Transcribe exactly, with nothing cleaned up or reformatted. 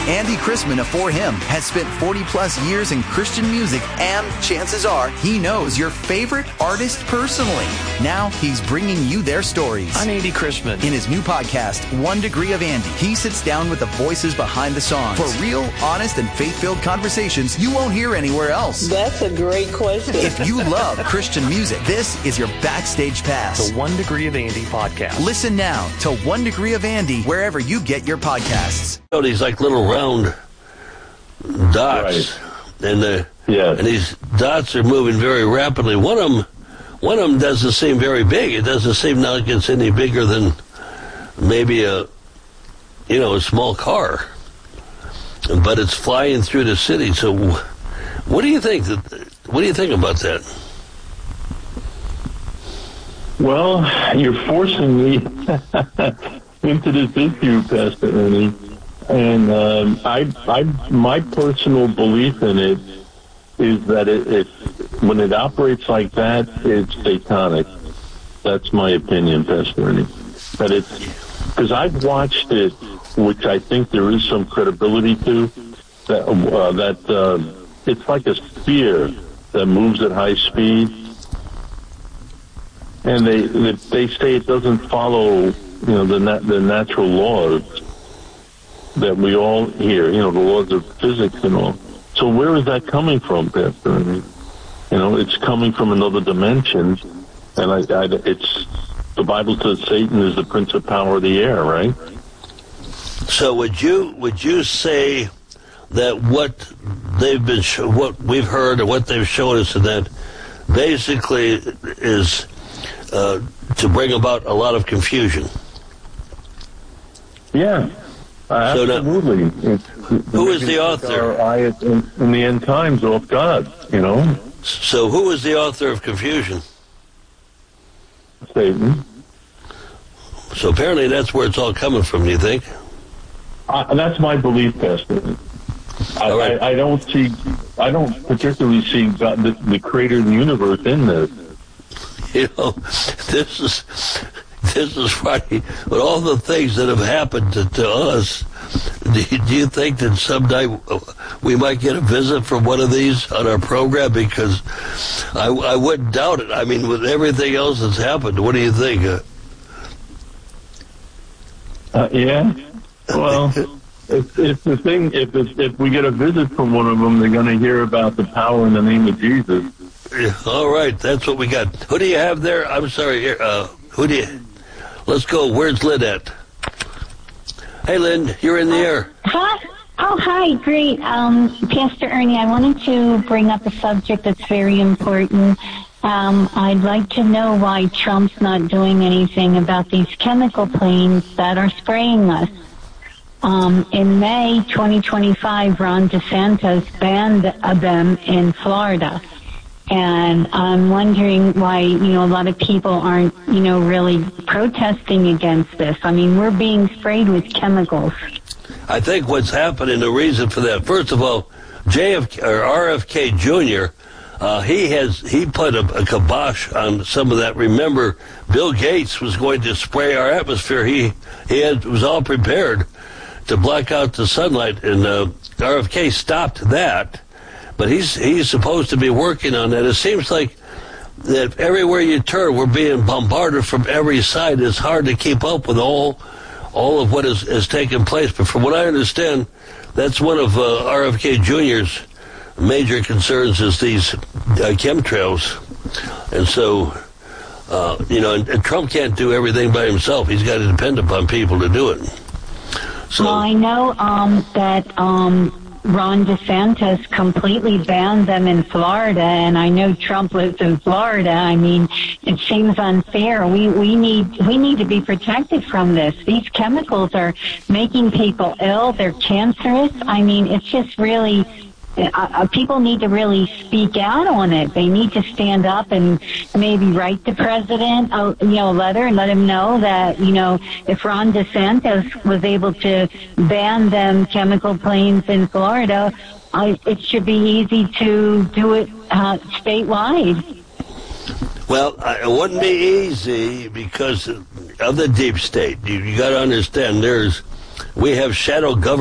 Andy Chrisman of For Him has spent forty plus years in Christian music, and chances are he knows your favorite artist personally. Now he's bringing you their stories. I'm Andy Chrisman. In his new podcast, One Degree of Andy, he sits down with the voices behind the songs for real, honest, and faith-filled conversations you won't hear anywhere else. That's a great question. If you love Christian music, this is your backstage pass. The One Degree of Andy podcast. Listen now to One Degree of Andy wherever you get your podcasts. Oh, these like little round dots, right. and the yeah. and these dots are moving very rapidly. One of them, one of them doesn't seem very big. It doesn't seem like it's any bigger than maybe a, you know, a small car. But it's flying through the city. So, what do you think? That, what do you think about that? Well, you're forcing me into this issue, Pastor Ernie, and um, I, I, my personal belief in it is that it, it, when it operates like that, it's satanic. That's my opinion, Pastor Ernie. That it's because I've watched it, which I think there is some credibility to. That uh, that uh, it's like a sphere that moves at high speed. And they they say it doesn't follow, you know, the nat- the natural laws that we all hear, you know, the laws of physics and all. So where is that coming from, Pastor? I mean, you know, it's coming from another dimension, and I, I, it's the Bible says Satan is the prince of power of the air, right? So would you would you say that what they've been sh- what we've heard and what they've shown us is that basically is Uh, to bring about a lot of confusion? Yeah, uh, so absolutely. Now, who is the author? Our eye in, in the end times off God, you know. So who is the author of confusion? Satan. So apparently that's where it's all coming from, you think? Uh, that's my belief, Pastor. I, right. I, I don't see, I don't particularly see God, the, the creator of the universe in this. You know, this is this is funny. But all the things that have happened to, to us, do you, do you think that someday we might get a visit from one of these on our program? Because I, I wouldn't doubt it. I mean, with everything else that's happened, what do you think? Uh, uh, yeah. Well, if, if the thing, if it's, if we get a visit from one of them, they're going to hear about the power in the name of Jesus. Yeah, all right, that's what we got. Who do you have there? I'm sorry, uh, who do you... Let's go. Where's Lynn at? Hey, Lynn, you're in the air. Hi. Oh, hi, great. Um, Pastor Ernie, I wanted to bring up a subject that's very important. Um, I'd like to know why Trump's not doing anything about these chemical planes that are spraying us. Um, in May twenty twenty-five, Ron DeSantis banned them in Florida. And I'm wondering why, you know, a lot of people aren't, you know, really protesting against this. I mean, we're being sprayed with chemicals. I think what's happening, the reason for that, first of all, J F K or R F K Junior, uh, he has he put a, a kibosh on some of that. Remember, Bill Gates was going to spray our atmosphere. He he had, was all prepared to block out the sunlight, and uh, R F K stopped that. But he's he's supposed to be working on that. It seems like that everywhere you turn, we're being bombarded from every side. It's hard to keep up with all all of what is, is taking place. But from what I understand, that's one of uh, R F K Junior's major concerns is these uh, chemtrails. And so, uh, you know, and, and Trump can't do everything by himself. He's got to depend upon people to do it. So, well, I know um, that... Um Ron DeSantis completely banned them in Florida, and I know Trump lives in Florida. I mean, it seems unfair. We we need we need to be protected from this. These chemicals are making people ill. They're cancerous. I mean, it's just really... Uh, people need to really speak out on it. They need to stand up and maybe write the president a you know, letter and let him know that, you know, if Ron DeSantis was able to ban them chemical planes in Florida, I, it should be easy to do it uh, statewide. Well, it wouldn't be easy because of the deep state. You, you got to understand, there's we have shadow government.